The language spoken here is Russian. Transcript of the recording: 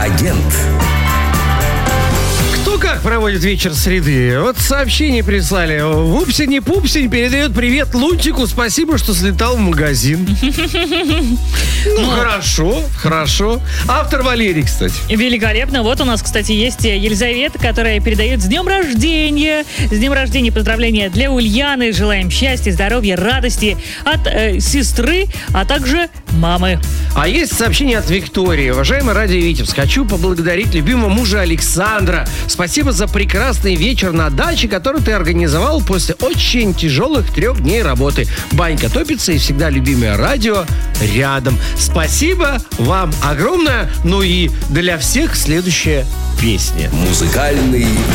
Агент. Кто как проводит вечер среды? Вот сообщение прислали. Вупсень-не-пупсень передает привет Лунтику. Спасибо, что слетал в магазин. Ну, хорошо. Автор Валерий, кстати. Великолепно. Вот у нас, кстати, есть Елизавета, которая передает с днем рождения. С днем рождения поздравления для Ульяны. Желаем счастья, здоровья, радости от сестры, а также мамы. А есть сообщение от Виктории. Уважаемый Радио Витебск, хочу поблагодарить любимого мужа Александра. Спасибо за прекрасный вечер на даче, который ты организовал после очень тяжелых 3 дней работы. Банька топится и всегда любимое радио рядом. Спасибо вам огромное. Ну и для всех следующая песня. Музыкальный